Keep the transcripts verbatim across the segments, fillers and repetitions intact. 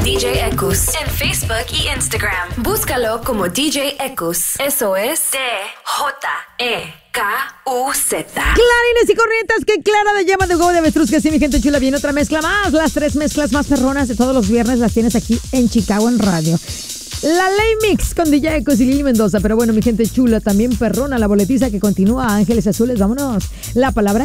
D J Ekus en Facebook y Instagram. Búscalo como D J Ekus. Eso es D J E K U Z. Clarines y corrientes, que clara de llama de huevo de avestruz, que sí, mi gente chula, viene otra mezcla más. Las tres mezclas más perronas de todos los viernes las tienes aquí en Chicago en radio. La Ley Mix con D J Ekus y Lili Mendoza. Pero bueno, mi gente chula, también perrona la boletiza que continúa. Ángeles Azules, vámonos. La palabra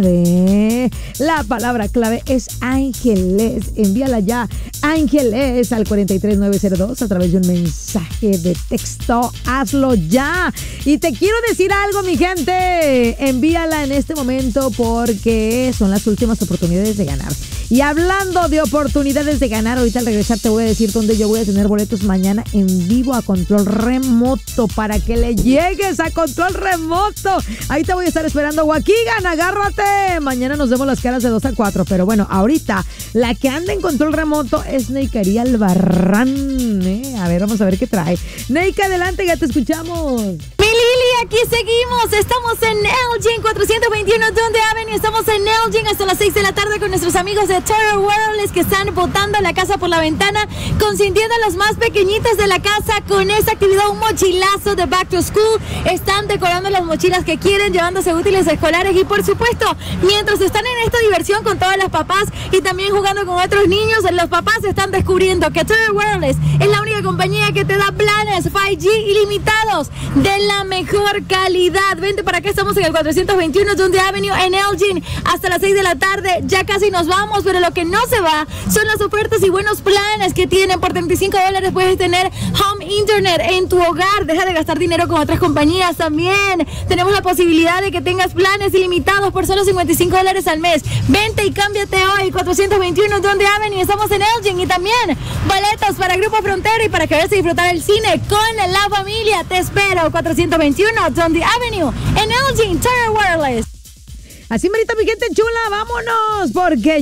clave, la palabra clave es Ángeles. Envíala ya, Ángeles, al cuatro tres nueve cero dos a través de un mensaje de texto. Hazlo ya. Y te quiero decir algo, mi gente. Envíala en este momento porque son las últimas oportunidades de ganar. Y hablando de oportunidades de ganar, ahorita al regresar te voy a decir dónde yo voy a tener boletos mañana en vivo a control remoto para que le llegues a control remoto. Ahí te voy a estar esperando, Waukegan, agárrate. Mañana nos vemos las caras de dos a cuatro. Pero bueno, ahorita la que anda en control remoto es Neikaría Albarrán. ¿eh? A ver, vamos a ver qué trae. Neika, adelante, ya te escuchamos. Mi Lili, aquí seguimos. Estamos en Elgin, cuatrocientos veintiuno Dundee Avenue. Estamos en Elgin hasta las seis de la tarde con nuestros amigos de Terror Wireless que están botando la casa por la ventana, consintiendo a los más pequeñitos de la casa con esta actividad, un mochilazo de Back to School. Están decorando las mochilas que quieren, llevándose útiles escolares y por supuesto, mientras están en esta diversión con todas las papás y también jugando con otros niños, los papás están descubriendo que Terror Wireless es la única compañía que te da planes cinco G ilimitados de la mejor calidad. Vente para acá, estamos en el cuatrocientos veintiuno Dundee Avenue en Elgin hasta las seis de la tarde. Ya casi nos vamos, pero lo que no se va son las ofertas y buenos planes que tienen. Por treinta y cinco dólares puedes tener home internet en tu hogar. Deja de gastar dinero con otras compañías también. Tenemos la posibilidad de que tengas planes ilimitados por solo cincuenta y cinco dólares al mes. Vente y cámbiate hoy. cuatrocientos veintiuno Dundee Avenue. Estamos en Elgin. Y también boletos para Grupo Frontera y para que vayas a disfrutar el cine con la familia. Te espero. cuatrocientos veintiuno Dundee Avenue en Elgin. Terror Wireless. Así merita, mi gente chula, vámonos, porque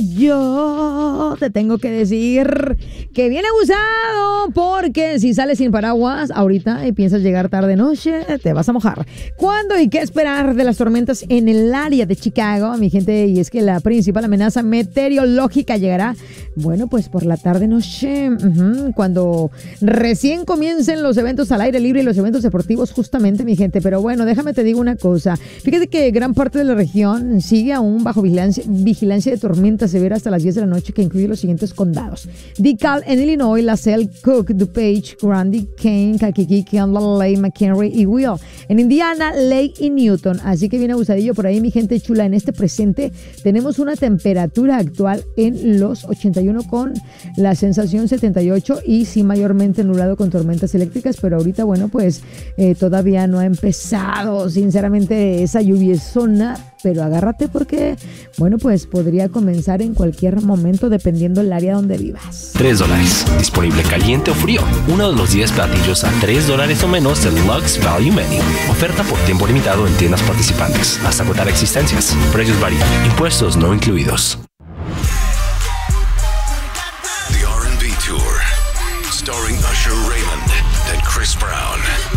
yo te tengo que decir que viene abusado, porque si sales sin paraguas ahorita y piensas llegar tarde noche, te vas a mojar. ¿Cuándo y qué esperar de las tormentas en el área de Chicago, mi gente? Y es que la principal amenaza meteorológica llegará, bueno, pues por la tarde noche, uh-huh, cuando recién comiencen los eventos al aire libre y los eventos deportivos, justamente, mi gente. Pero bueno, déjame te digo una cosa. Fíjate que gran parte de la región sigue aún bajo vigilancia, vigilancia de tormenta severa hasta las diez de la noche, que incluye los siguientes condados: DeKalb en Illinois, LaSalle, Cook, DuPage, Grundy, Kane, Kankakee, Kendall, Lake, McHenry y Will. En Indiana, Lake y Newton. Así que viene abusadillo por ahí, mi gente chula. En este presente tenemos una temperatura actual en los ochenta y uno con la sensación setenta y ocho y sí mayormente nublado con tormentas eléctricas, pero ahorita, bueno, pues eh, todavía no ha empezado sinceramente esa lluviezona. Pero agárrate porque, bueno, pues podría comenzar en cualquier momento dependiendo del área donde vivas. tres dólares. Disponible caliente o frío. Uno de los diez platillos a tres dólares o menos del Lux Value Menu. Oferta por tiempo limitado en tiendas participantes. Hasta agotar existencias. Precios varían. Impuestos no incluidos. The R and B Tour. Starring Usher Raymond and Chris Brown.